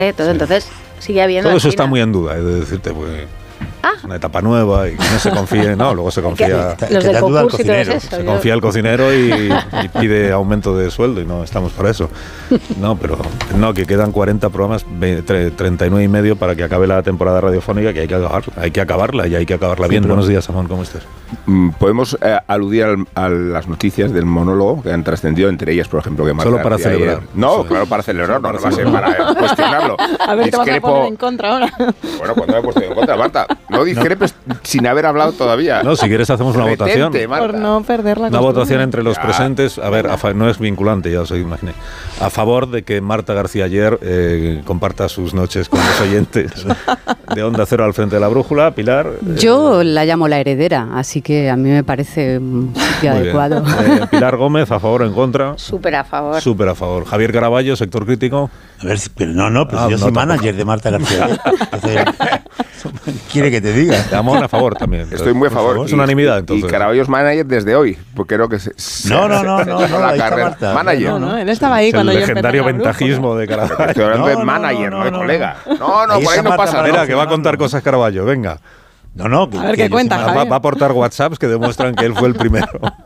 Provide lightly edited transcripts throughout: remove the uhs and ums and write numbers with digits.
todo, entonces sigue habiendo... Todo eso está muy en duda, he de decirte, pues... Es una etapa nueva y que no se confíe, no, luego se confía. Los del concurso y todo eso. Se confía el cocinero y pide aumento de sueldo y no estamos por eso. No, pero no, que quedan 40 programas, 39 y medio para que acabe la temporada radiofónica, que hay que acabarla y hay que acabarla bien. Buenos días, Amón, ¿cómo estás? Podemos aludir a las noticias del monólogo que han trascendido, entre ellas, por ejemplo, que Marta solo para García celebrar. No, claro, para celebrar, no va a ser para cuestionarlo. A ver, te vas a poner en contra ahora. Bueno, cuando me he puesto en contra, Marta, no discrepes sin haber hablado todavía. No, si quieres hacemos una votación. Por no perder la Una costumbre. votación entre los presentes, a ver, no es vinculante, ya os imaginé. A favor de que Marta García Aller comparta sus noches con los oyentes de Onda Cero al frente de la brújula. Pilar. Yo la llamo la heredera, así que a mí me parece un sitio adecuado. Pilar Gómez, ¿a favor o en contra? Súper a favor. Súper a favor. Javier Caraballo, sector crítico. A ver, pero pero yo soy manager de Marta García. Entonces, ¿quiere que te diga? Amón a favor también. Estoy muy a favor. Es unanimidad, entonces. Y Caraballo es manager desde hoy, porque creo que No, la carrera. Marta. Manager. No, él estaba ahí cuando el yo legendario empecé en la ventajismo de Caraballo. Estoy hablando de manager, no de colega. No, por ahí no pasa nada. Mira, que va a contar cosas Caraballo, venga. No. A ver qué cuenta, Javier. Va a aportar WhatsApps que demuestran que él fue el primero.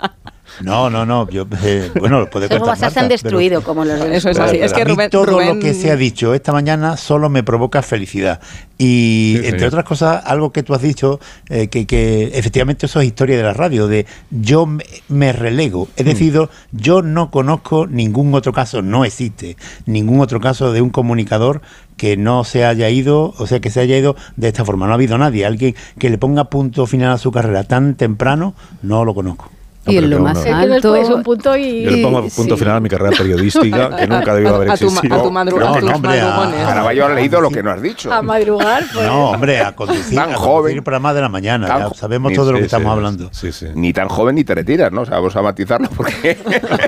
No. Yo, bueno, lo puede Los contar WhatsApp se han Marta, destruido como los de... Eso es así. Es que a mí Rubén... todo lo que se ha dicho esta mañana solo me provoca felicidad. Y Sí, entre otras cosas, algo que tú has dicho, que efectivamente eso es historia de la radio, de yo me relego. Es decir, yo no conozco ningún otro caso, no existe ningún otro caso de un comunicador que no se haya ido, o sea, que se haya ido de esta forma. No ha habido nadie, alguien que le ponga punto final a su carrera tan temprano, no lo conozco. Y en lo más alto... Es un punto y... Yo le pongo punto final a mi carrera periodística, que nunca debió haber existido. A tu madrugones. Caraballo ha leído lo que no has dicho. A madrugar, pues... No, hombre, a conducir programas de la mañana. Ya sabemos todo lo que estamos hablando. Sí. Ni tan joven ni te retiras, ¿no? O sea, vamos a matizarlo porque...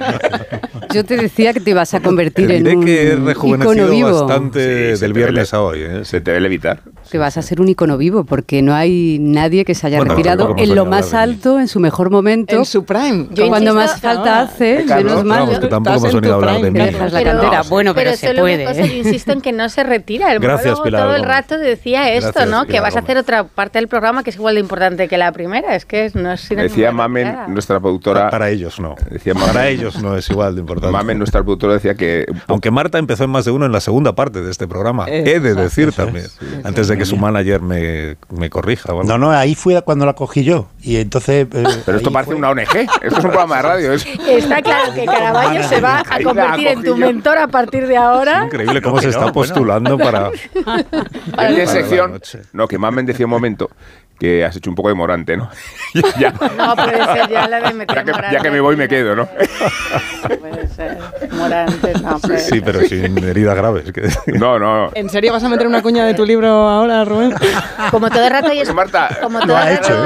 Yo te decía que te ibas a convertir en un que he rejuvenecido icono vivo. bastante del viernes a hoy. Se te debe evitar. Que vas a ser un icono vivo, porque no hay nadie que se haya retirado en lo más alto, en su mejor momento. En su prime. Cuando más falta hace, menos mal. Vamos, que tampoco hemos venido a hablar de mí. Dejas la cantera. Bueno, pero se puede. Pero yo insisto en que no se retira. El Gracias, Pilar. todo el rato decía esto, Gracias, ¿no? Pilar, que vas a hacer otra parte del programa que es igual de importante que la primera. Es que no es sinónimo. Decía Mamen, nuestra productora... Para ellos no. Decía Mamen, para ellos no es igual de importante. Mamen, nuestra productora, decía que... Aunque Marta empezó en Más de Uno en la segunda parte de este programa. He de decir también. Antes de que su manager me corrija. Bueno. No, ahí fue cuando la cogí yo. Y entonces... Pero esto parece una ONG. Esto es un programa de radio. Está claro que Caraballo se va a convertir en tu mentor a partir de ahora. Es increíble cómo se está postulando para... En qué sección... No, que Mamen decía un momento que has hecho un poco de Morante, ¿no? Ya. No, puede ser ya la de meter Morante. Ya que me voy me quedo, ¿no? Puede ser. Morante, no. Sí, pero sin heridas graves. No. ¿En serio vas a meter una cuña de tu libro ahora, Rubén? Como todo el rato hay... Marta, como todo el rato...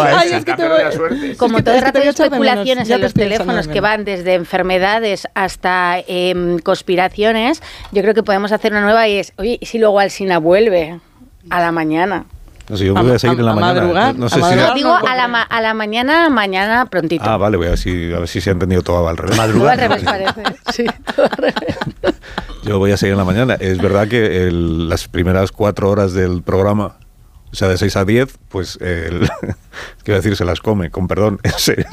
Como todo el rato hay especulaciones en los teléfonos que van desde enfermedades hasta conspiraciones. Yo creo que podemos hacer una nueva y es, oye, ¿y si luego Alsina vuelve a la mañana? No sé, yo voy a seguir en la mañana. Madrugar, no sé digo a la mañana prontito. Ah, vale, voy a ver si se ha entendido todo al revés. Todo al revés parece. Sí, todo al revés. Yo voy a seguir en la mañana. Es verdad que las primeras 4 horas del programa, o sea, de 6 a 10, pues, quiero decir, se las come, con perdón, en serio.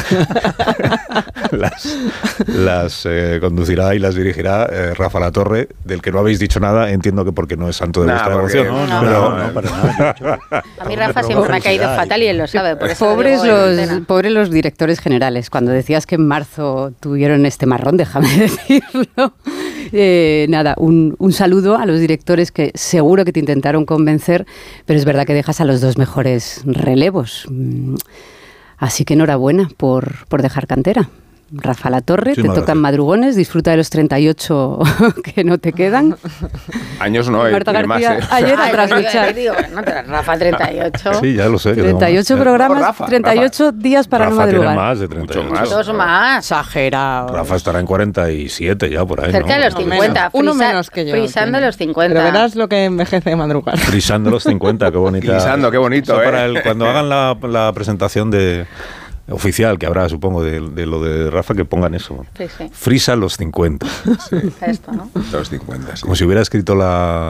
las conducirá y las dirigirá Rafa Latorre, del que no habéis dicho nada, entiendo que porque no es santo de vuestra devoción. No, para nada. A mí Rafa siempre me ha caído fatal y él lo sabe. Por eso pobres los directores generales. Cuando decías que en marzo tuvieron este marrón, déjame decirlo. Nada, un saludo a los directores que seguro que te intentaron convencer, pero es verdad que dejas a los 2 mejores relevos. Así que enhorabuena por dejar cantera. Rafa Latorre, te tocan madrugones, disfruta de los 38 que no te quedan. Años no, Marta García, más, ayer a trasluchar. Rafa 38. Sí, ya lo sé. 38 programas, 38 días para no madrugar. Tiene más de 38. Muchos más. Exagerado. Rafa estará en 47 ya por ahí, cerca ¿no? de los 50. Uno menos que yo. Frisando los 50. Pero verás lo que envejece de madrugar. Frisando los 50, qué bonita. Frisando, qué bonito, cuando hagan la presentación oficial que habrá, supongo, de lo de Rafa, que pongan eso. Sí. Frisa los 50. Sí. Esto, ¿no? Los 50, sí. Como si hubiera escrito la